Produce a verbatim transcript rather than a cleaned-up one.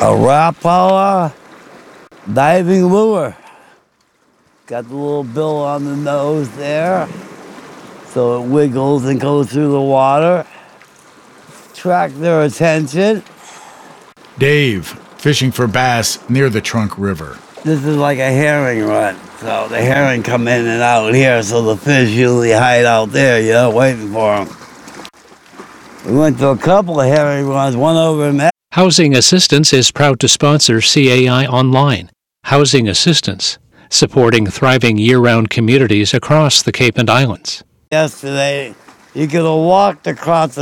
A Rapala diving lure. Got the little bill on the nose there, so it wiggles and goes through the water. Attract their attention. Dave, fishing for bass near the Trunk River. This is like a herring run, so the herring come in and out here, so the fish usually hide out there, you know, waiting for them. We went to a couple of herring runs, one over in Housing Assistance is proud to sponsor C A I Online. Housing Assistance, supporting thriving year-round communities across the Cape and Islands. yesterday. You could have walked across the